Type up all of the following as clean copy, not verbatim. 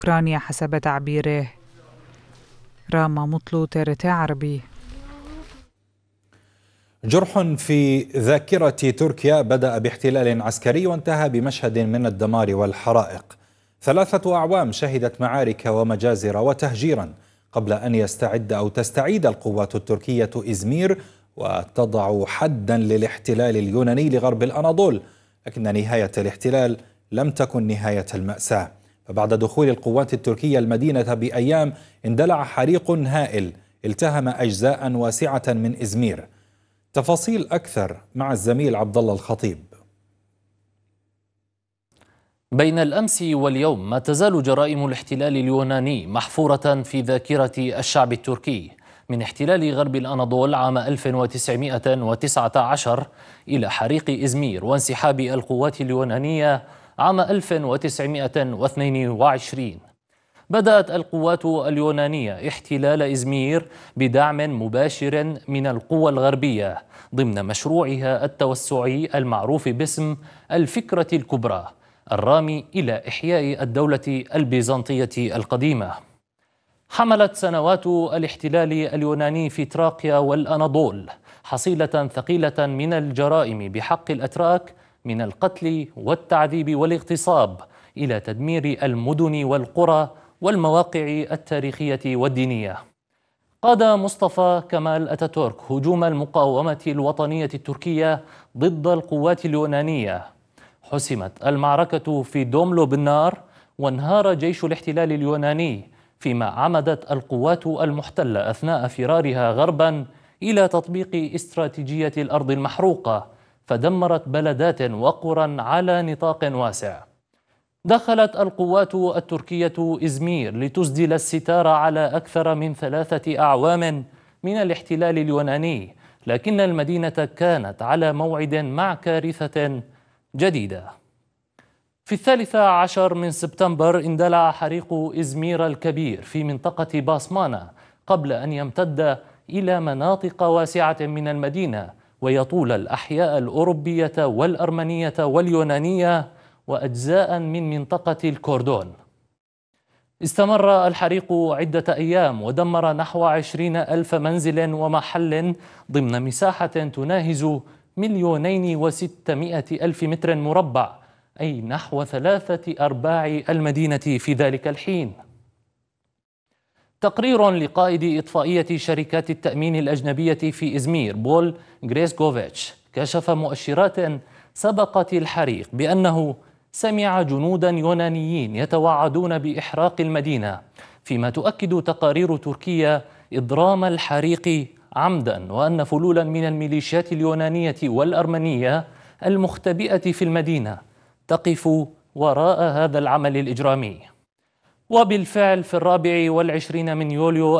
أوكرانيا حسب تعبيره. راما مطلو TRT عربي. جرح في ذاكرة تركيا بدأ باحتلال عسكري وانتهى بمشهد من الدمار والحرائق. 3 أعوام شهدت معارك ومجازر وتهجيرا قبل أن تستعيد القوات التركية إزمير وتضع حدا للاحتلال اليوناني لغرب الأناضول، لكن نهاية الاحتلال لم تكن نهاية المأساة، فبعد دخول القوات التركية المدينة بأيام اندلع حريق هائل التهم أجزاء واسعة من إزمير. تفاصيل أكثر مع الزميل عبد الله الخطيب. بين الأمس واليوم ما تزال جرائم الاحتلال اليوناني محفورة في ذاكرة الشعب التركي، من احتلال غرب الأناضول عام 1919 إلى حريق إزمير وانسحاب القوات اليونانية عام 1922. بدأت القوات اليونانية احتلال إزمير بدعم مباشر من القوى الغربية ضمن مشروعها التوسعي المعروف باسم الفكرة الكبرى، الرامي إلى إحياء الدولة البيزنطية القديمة. حملت سنوات الاحتلال اليوناني في تراقيا والأناضول حصيلة ثقيلة من الجرائم بحق الأتراك، من القتل والتعذيب والاغتصاب إلى تدمير المدن والقرى والمواقع التاريخية والدينية. قاد مصطفى كمال أتاتورك هجوم المقاومة الوطنية التركية ضد القوات اليونانية. حسمت المعركة في دوملو بالنار وانهار جيش الاحتلال اليوناني، فيما عمدت القوات المحتلة أثناء فرارها غربا إلى تطبيق استراتيجية الأرض المحروقة، فدمرت بلدات وقرى على نطاق واسع. دخلت القوات التركية إزمير لتسدل الستار على أكثر من 3 أعوام من الاحتلال اليوناني، لكن المدينة كانت على موعد مع كارثة جديدة. في 13 من سبتمبر اندلع حريق إزمير الكبير في منطقة باسمانة قبل أن يمتد إلى مناطق واسعة من المدينة ويطول الأحياء الأوروبية والأرمنية واليونانية وأجزاء من منطقة الكوردون. استمر الحريق عدة أيام ودمر نحو 20,000 منزل ومحل ضمن مساحة تناهز 2,600,000 متر مربع، أي نحو 3/4 المدينة في ذلك الحين. تقرير لقائد إطفائية شركات التأمين الأجنبية في إزمير بول غريسكوفيتش كشف مؤشرات سبقت الحريق بأنه سمع جنودا يونانيين يتوعدون بإحراق المدينة، فيما تؤكد تقارير تركيا إضرام الحريق عمدا، وأن فلولا من الميليشيات اليونانية والأرمنية المختبئة في المدينة تقف وراء هذا العمل الإجرامي. وبالفعل في 24 من يوليو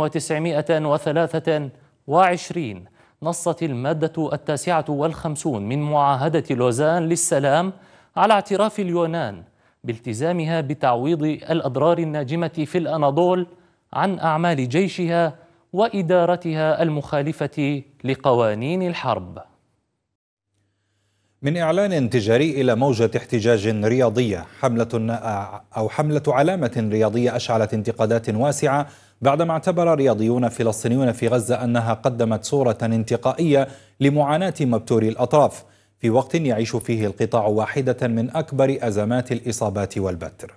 1923 نصت المادة 59 من معاهدة لوزان للسلام على اعتراف اليونان بالتزامها بتعويض الأضرار الناجمة في الأناضول عن أعمال جيشها وإدارتها المخالفة لقوانين الحرب. من إعلان تجاري إلى موجة احتجاج رياضية، حملة علامة رياضية أشعلت انتقادات واسعة بعدما اعتبر رياضيون فلسطينيون في غزة أنها قدمت صورة انتقائية لمعاناة مبتوري الأطراف، في وقت يعيش فيه القطاع واحدة من أكبر أزمات الإصابات والبتر.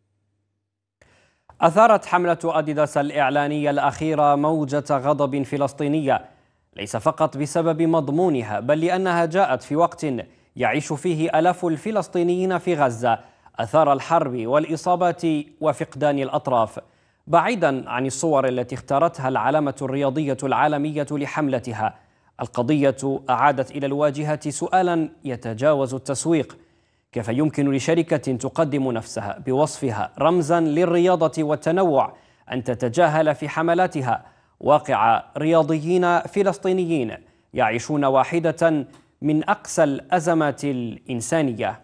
أثارت حملة أديداس الإعلانية الأخيرة موجة غضب فلسطينية، ليس فقط بسبب مضمونها، بل لأنها جاءت في وقت يعيش فيه آلاف الفلسطينيين في غزة أثار الحرب والإصابات وفقدان الأطراف. بعيدا عن الصور التي اختارتها العلامة الرياضية العالمية لحملتها، القضية أعادت إلى الواجهة سؤالا يتجاوز التسويق: كيف يمكن لشركة تقدم نفسها بوصفها رمزا للرياضة والتنوع أن تتجاهل في حملاتها واقع رياضيين فلسطينيين يعيشون واحدة من أقسى الأزمات الإنسانية؟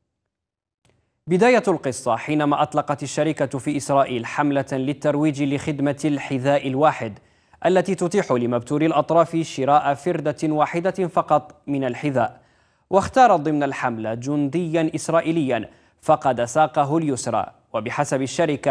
بداية القصة حينما أطلقت الشركة في إسرائيل حملة للترويج لخدمة الحذاء الواحد التي تتيح لمبتوري الأطراف شراء فردة واحدة فقط من الحذاء، واختارت ضمن الحملة جنديا إسرائيليا فقد ساقه اليسرى وبحسب الشركة